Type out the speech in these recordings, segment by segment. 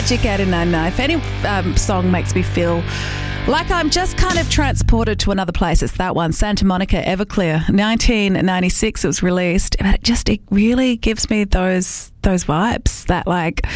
Magic 89.9. If any song makes me feel like I'm just kind of transported to another place, it's that one, Santa Monica Everclear. 1996 it was released. But it really gives me those vibes that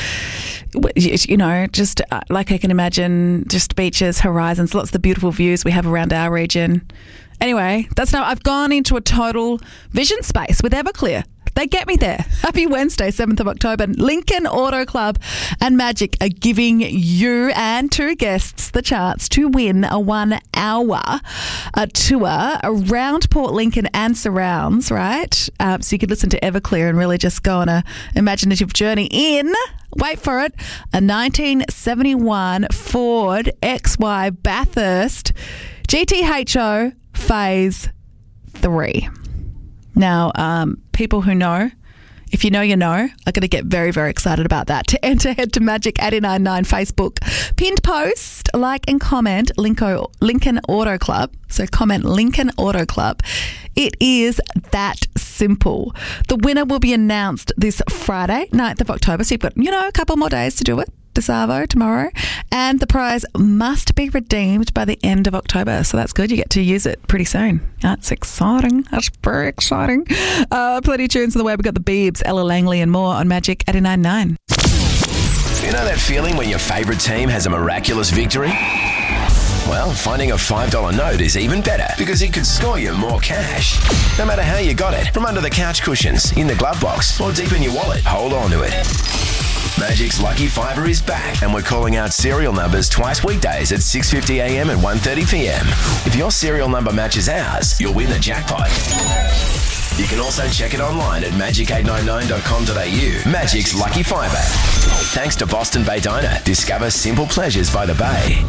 just like I can imagine just beaches, horizons, lots of the beautiful views we have around our region. Anyway, I've gone into a total vision space with Everclear. They get me there. Happy Wednesday, 7th of October. Lincoln Auto Club and Magic are giving you and two guests the chance to win a 1 hour tour around Port Lincoln and surrounds, right? So you could listen to Everclear and really just go on a imaginative journey in, wait for it, a 1971 Ford XY Bathurst GTHO Phase 3. Now, people who know, if you know, you know, are going to get very, very excited about that. To enter, head to Magic 89.9 Facebook. Pinned post, like and comment Lincoln Auto Club. So comment Lincoln Auto Club. It is that simple. The winner will be announced this Friday, 9th of October. So you've got, a couple more days to do it. Savo tomorrow, and the prize must be redeemed by the end of October. So that's good. You get to use it pretty soon. That's exciting. That's very exciting. Plenty of tunes on the way. We've got the Biebs, Ella Langley, and more on Magic 89.9. You know that feeling when your favourite team has a miraculous victory? Well, finding a $5 note is even better because it could score you more cash. No matter how you got it, from under the couch cushions, in the glove box, or deep in your wallet, hold on to it. Magic's Lucky Fiver is back, and we're calling out serial numbers twice weekdays at 6:50am and 1:30pm. If your serial number matches ours, you'll win the jackpot. You can also check it online at magic899.com.au. Magic's Lucky Fiver. Thanks to Boston Bay Diner. Discover simple pleasures by the bay.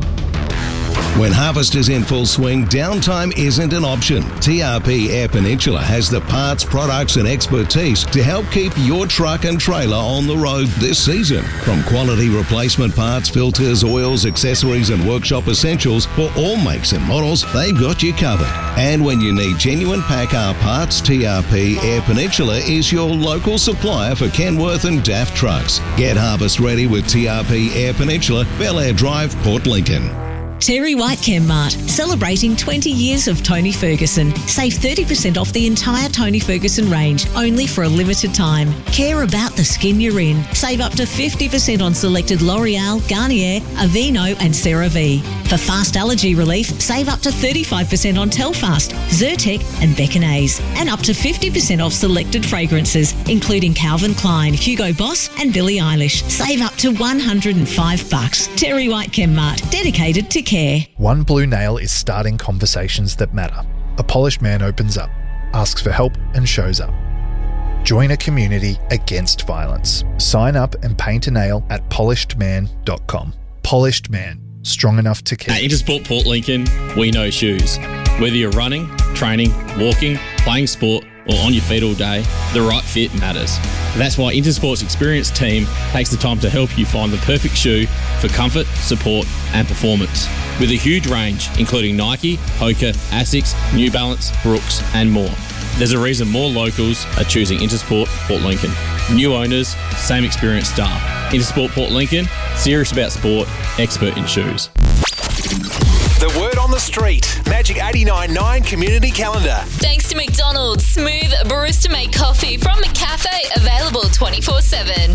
When harvest is in full swing, downtime isn't an option. TRP Air Peninsula has the parts, products and expertise to help keep your truck and trailer on the road this season. From quality replacement parts, filters, oils, accessories and workshop essentials for all makes and models, they've got you covered. And when you need genuine PACCAR parts, TRP Air Peninsula is your local supplier for Kenworth and DAF trucks. Get harvest ready with TRP Air Peninsula, Bel Air Drive, Port Lincoln. Terry White Chemmart, celebrating 20 years of Tony Ferguson. Save 30% off the entire Tony Ferguson range, only for a limited time. Care about the skin you're in. Save up to 50% on selected L'Oreal, Garnier, Aveeno and CeraVe. For fast allergy relief, save up to 35% on Telfast, Zyrtec and Beckinase. And up to 50% off selected fragrances, including Calvin Klein, Hugo Boss and Billie Eilish. Save up to $105. Terry White Chemmart, dedicated to care. One Blue Nail is starting conversations that matter. A polished man opens up, asks for help and shows up. Join a community against violence. Sign up and paint a nail at polishedman.com. Polished Man, strong enough to care. At Intersport Port Lincoln, we know shoes. Whether you're running, training, walking, playing sport or on your feet all day, the right fit matters. That's why Intersport's experienced team takes the time to help you find the perfect shoe for comfort, support and performance. With a huge range, including Nike, Hoka, Asics, New Balance, Brooks and more. There's a reason more locals are choosing Intersport Port Lincoln. New owners, same experienced staff. Intersport Port Lincoln, serious about sport, expert in shoes. The word on the street. Magic 89.9 Community Calendar. Thanks to McDonald's. Smooth barista-made coffee from McCafe. Available 24/7.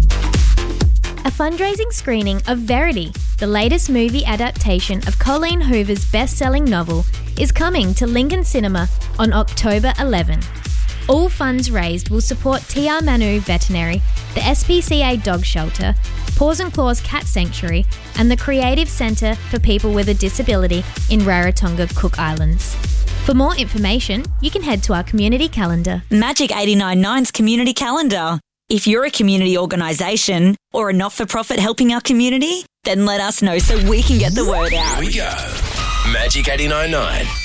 A fundraising screening of Verity, the latest movie adaptation of Colleen Hoover's best-selling novel, is coming to Lincoln Cinema on October 11. All funds raised will support TR Manu Veterinary, the SPCA Dog Shelter, Paws and Claws Cat Sanctuary and the Creative Centre for People with a Disability in Rarotonga, Cook Islands. For more information, you can head to our community calendar. Magic 89.9's community calendar. If you're a community organisation or a not-for-profit helping our community, then let us know so we can get the word out. Here we go. Magic 89.9.